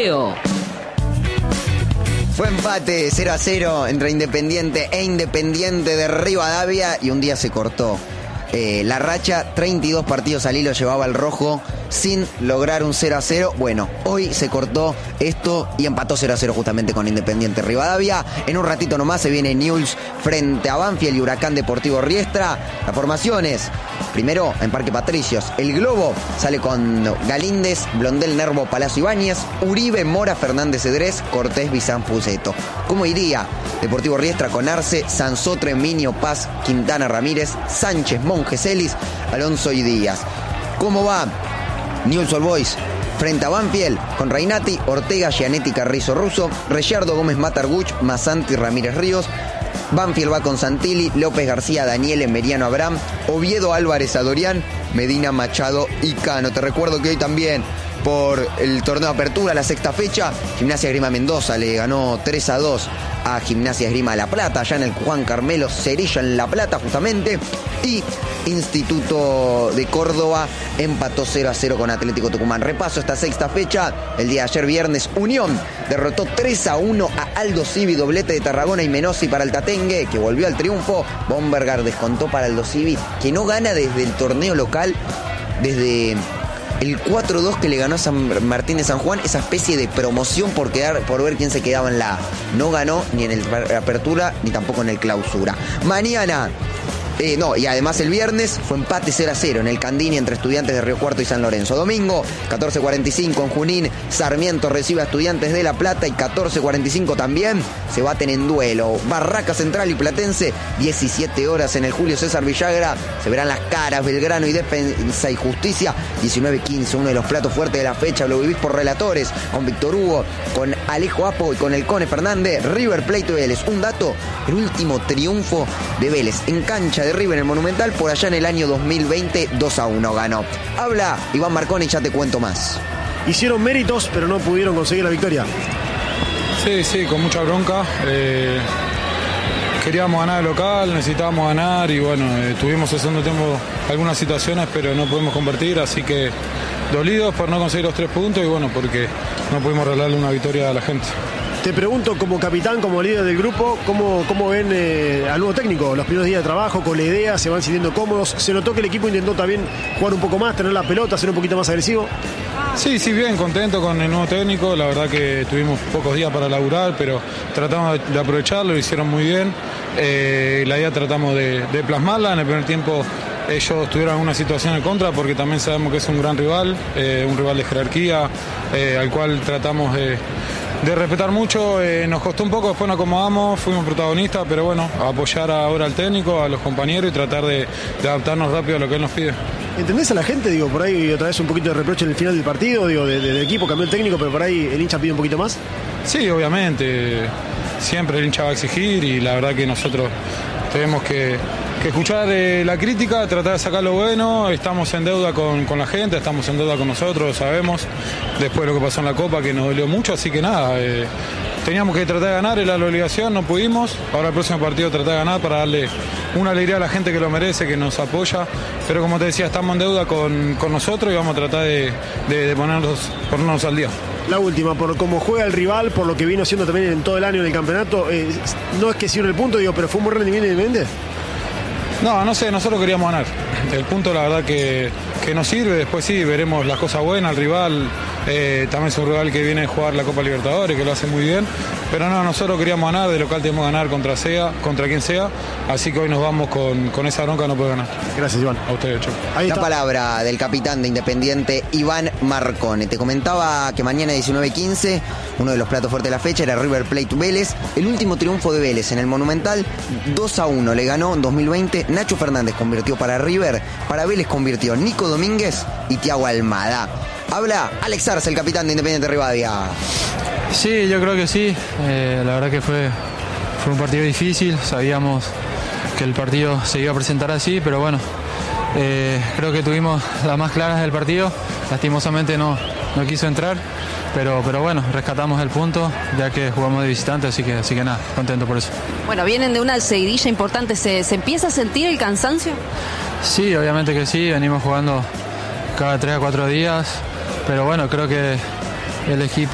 Leo. Fue empate 0-0 entre Independiente e Independiente de Rivadavia y un día se cortó la racha. 32 partidos al hilo llevaba el rojo sin lograr un 0-0. Bueno, hoy se cortó esto y empató 0-0 justamente con Independiente Rivadavia. En un ratito nomás se viene Newell's frente a Banfield y Huracán Deportivo Riestra. Las formaciones: primero en Parque Patricios, el Globo sale con Galíndez, Blondel, Nervo, Palacio Ibáñez, Uribe, Mora, Fernández Cedrés, Cortés, Bizán, Puceto. ¿Cómo iría Deportivo Riestra con Arce, Sansotre, Minio, Paz, Quintana, Ramírez, Sánchez, Monjes, Celis, Alonso y Díaz? ¿Cómo va Newell's Old Boys frente a Banfield? Con Reinati, Ortega, Gianetti, Carrizo, Russo, Reyardo, Gómez, Matarguch, Masanti, Ramírez, Ríos. Banfield va con Santilli, López, García, Daniel, Meriano, Abraham, Oviedo, Álvarez, Adorián, Medina, Machado y Cano. Te recuerdo que hoy también, por el torneo de apertura, la sexta fecha, Gimnasia Esgrima Mendoza le ganó 3-2 a Gimnasia Esgrima La Plata, allá en el Juan Carmelo Cerilla en La Plata justamente. Y Instituto de Córdoba empató 0-0 con Atlético Tucumán. Repaso esta sexta fecha. El día de ayer viernes, Unión derrotó 3-1 a Aldo Civi, doblete de Tarragona y Menossi para el Tatengue, que volvió al triunfo. Bombergar descontó para Aldo Civi, que no gana desde el torneo local, desde el 4-2 que le ganó a San Martín de San Juan, esa especie de promoción por ver quién se quedaba en la A. No ganó ni en el apertura ni tampoco en el clausura. Mañana, y además el viernes fue empate 0-0 en el Candini entre Estudiantes de Río Cuarto y San Lorenzo. Domingo, 14:45 en Junín, Sarmiento recibe a Estudiantes de La Plata y 14:45 también se baten en duelo Barraca Central y Platense. 17 horas en el Julio César Villagra se verán las caras Belgrano y Defensa y Justicia. 19:15, uno de los platos fuertes de la fecha, lo vivís por relatores, con Víctor Hugo, con Alejo Apo y con el Cone Fernández. River Plate y Vélez. Un dato: el último triunfo de Vélez en cancha de River en el Monumental por allá en el año 2020, 2-1 ganó. Habla Iván Marcone y ya te cuento más. Hicieron méritos, pero no pudieron conseguir la victoria. Sí, con mucha bronca. Queríamos ganar el local, necesitábamos ganar y bueno, tuvimos haciendo tiempo algunas situaciones, pero no pudimos convertir, así que dolidos por no conseguir los 3 puntos y bueno, porque no pudimos regalarle una victoria a la gente. Te pregunto, como capitán, como líder del grupo, ¿cómo ven al nuevo técnico? Los primeros días de trabajo, con la idea, se van sintiendo cómodos. Se notó que el equipo intentó también jugar un poco más, tener la pelota, ser un poquito más agresivo. Sí, bien, contento con el nuevo técnico. La verdad que tuvimos pocos días para laburar, pero tratamos de aprovecharlo, lo hicieron muy bien. La idea tratamos de plasmarla. En el primer tiempo ellos tuvieron una situación en contra porque también sabemos que es un gran rival, un rival de jerarquía, al cual tratamos de respetar mucho. Nos costó un poco, después nos acomodamos, fuimos protagonistas, pero bueno, a apoyar ahora al técnico, a los compañeros y tratar de adaptarnos rápido a lo que él nos pide. ¿Entendés a la gente? Digo, por ahí otra vez un poquito de reproche en el final del partido, digo, del equipo, cambió el técnico, pero por ahí el hincha pide un poquito más. Sí, obviamente, siempre el hincha va a exigir y la verdad que nosotros tenemos que escuchar la crítica, tratar de sacar lo bueno. Estamos en deuda con la gente, estamos en deuda con nosotros, lo sabemos, después de lo que pasó en la Copa, que nos dolió mucho, así que nada, teníamos que tratar de ganar, era la obligación, no pudimos. Ahora el próximo partido tratar de ganar para darle una alegría a la gente que lo merece, que nos apoya, pero como te decía, estamos en deuda con nosotros y vamos a tratar de ponernos al día. La última, por cómo juega el rival, por lo que vino haciendo también en todo el año en el campeonato, no es que sirve el punto, digo, pero fue un buen rendimiento de Méndez. No sé, nosotros queríamos ganar. El punto, la verdad, que nos sirve. Después sí, veremos las cosas buenas. El rival también es un rival que viene a jugar la Copa Libertadores, que lo hace muy bien. Pero no, nosotros queríamos ganar. De local tenemos que ganar contra quien sea. Así que hoy nos vamos con esa bronca, no puede ganar. Gracias, Iván. A ustedes, Choco. La palabra del capitán de Independiente, Iván Marcone. Te comentaba que mañana 19:15, uno de los platos fuertes de la fecha era River Plate Vélez. El último triunfo de Vélez en el Monumental, 2-1 le ganó en 2020. Nacho Fernández convirtió para River, para Vélez convirtió Nico Domínguez y Thiago Almada. Habla Alex Arce, el capitán de Independiente Rivadavia. Sí, yo creo que sí. La verdad que fue un partido difícil. Sabíamos que el partido se iba a presentar así, pero bueno, creo que tuvimos las más claras del partido. Lastimosamente no quiso entrar, pero bueno, rescatamos el punto ya que jugamos de visitante, así que nada, contento por eso. Bueno, vienen de una seguidilla importante. ¿Se empieza a sentir el cansancio? Sí, obviamente que sí, venimos jugando cada 3 a 4 días, pero bueno, creo que el equipo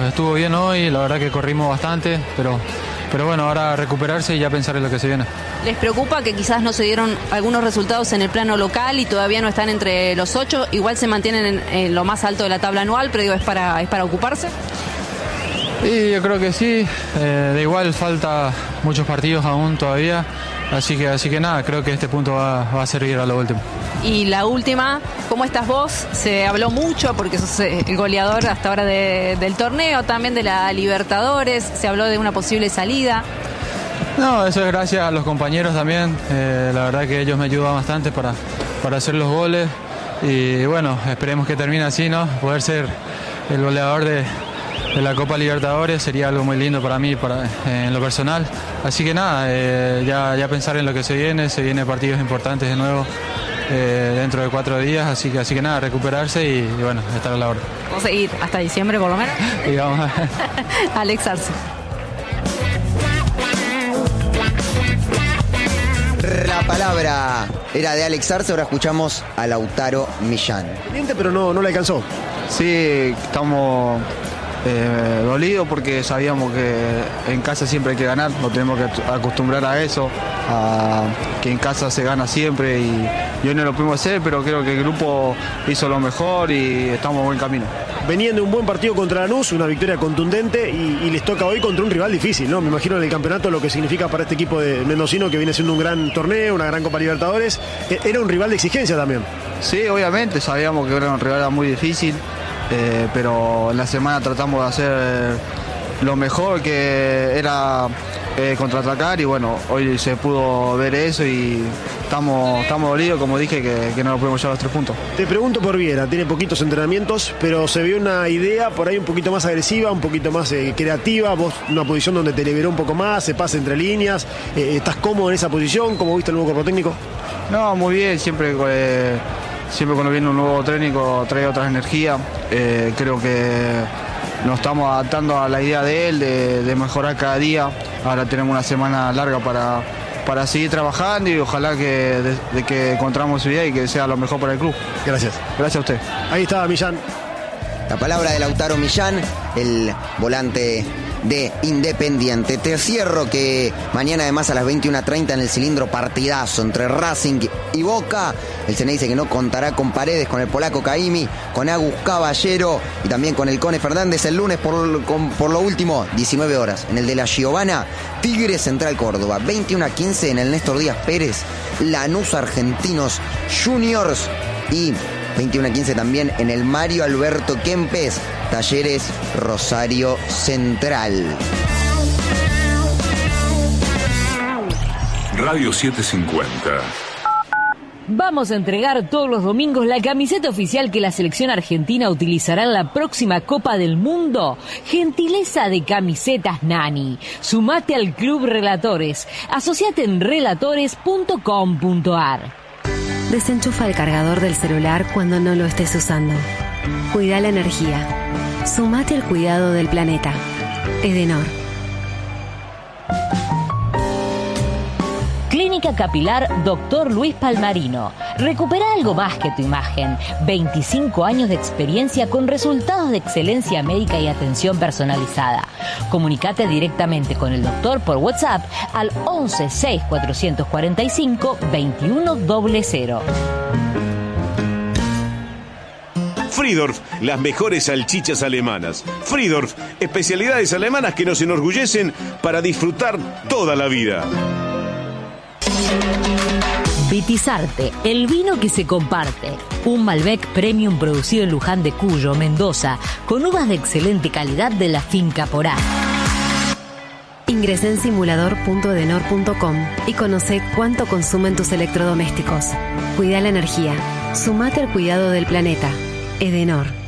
estuvo bien hoy, la verdad que corrimos bastante, pero bueno, ahora recuperarse y ya pensar en lo que se viene. ¿Les preocupa que quizás no se dieron algunos resultados en el plano local y todavía no están entre los 8? Igual se mantienen en lo más alto de la tabla anual, pero digo, ¿es para ocuparse? Y yo creo que sí, de igual falta muchos partidos aún todavía, así que nada, creo que este punto va a servir a lo último. Y la última, ¿cómo estás vos? Se habló mucho porque sos el goleador hasta ahora del torneo, también de la Libertadores, se habló de una posible salida. No, eso es gracias a los compañeros también, la verdad que ellos me ayudan bastante para hacer los goles y bueno, esperemos que termine así, ¿no? Poder ser el goleador de la Copa Libertadores sería algo muy lindo para mí, en lo personal. Así que nada, ya pensar en lo que se viene partidos importantes de nuevo dentro de 4 días, así que nada, recuperarse y bueno, estar a la hora. ¿Vamos a ir hasta diciembre por lo menos? Digamos. Alex Arce. La palabra era de Alex Arce, ahora escuchamos a Lautaro Millán. Pero no le alcanzó. Sí, estamos dolidos porque sabíamos que en casa siempre hay que ganar, nos tenemos que acostumbrar a eso, a que en casa se gana siempre y hoy no lo pudimos hacer, pero creo que el grupo hizo lo mejor y estamos en buen camino. Venían de un buen partido contra Lanús, una victoria contundente y les toca hoy contra un rival difícil, ¿no? Me imagino en el campeonato lo que significa para este equipo de mendocino que viene siendo un gran torneo, una gran Copa Libertadores. Era un rival de exigencia también. Sí, obviamente, sabíamos que era un rival muy difícil, pero en la semana tratamos de hacer lo mejor que era contraatacar y bueno, hoy se pudo ver eso y estamos dolidos, como dije, que no lo podemos llevar a los 3 puntos. Te pregunto por Viera, tiene poquitos entrenamientos, pero se vio una idea por ahí un poquito más agresiva, un poquito más creativa, vos una posición donde te liberó un poco más, se pasa entre líneas, ¿estás cómodo en esa posición? ¿Cómo viste el nuevo cuerpo técnico? No, muy bien, siempre cuando viene un nuevo técnico trae otras energías, creo que nos estamos adaptando a la idea de él, de mejorar cada día. Ahora tenemos una semana larga para seguir trabajando y ojalá que encontramos su idea y que sea lo mejor para el club. Gracias. Gracias a usted. Ahí está Millán. La palabra de Lautaro Millán, el volante de Independiente. Te cierro que mañana además a las 21:30 en el Cilindro partidazo entre Racing y Boca. El CNE dice que no contará con Paredes, con el polaco Caimi, con Agus Caballero y también con el Cone Fernández. El lunes por lo último, 19 horas, en el de la Giovana, Tigre Central Córdoba. 21:15 en el Néstor Díaz Pérez, Lanús Argentinos Juniors y 21:15 también en el Mario Alberto Kempes, Talleres Rosario Central. Radio 750. Vamos a entregar todos los domingos la camiseta oficial que la selección argentina utilizará en la próxima Copa del Mundo. Gentileza de Camisetas Nani. Sumate al Club Relatores. Asociate en relatores.com.ar. Desenchufa el cargador del celular cuando no lo estés usando. Cuida la energía. Sumate al cuidado del planeta. Edenor. Clínica Capilar Dr. Luis Palmarino. Recupera algo más que tu imagen. 25 años de experiencia con resultados de excelencia médica y atención personalizada. Comunicate directamente con el doctor por WhatsApp al 11 6 445 2100. Friedorf, las mejores salchichas alemanas. Friedorf, especialidades alemanas que nos enorgullecen para disfrutar toda la vida. Vitizarte, el vino que se comparte. Un Malbec Premium producido en Luján de Cuyo, Mendoza, con uvas de excelente calidad de la finca Porá. Ingresá en simulador.edenor.com y conoce cuánto consumen tus electrodomésticos. Cuida la energía. Sumate al cuidado del planeta. Edenor.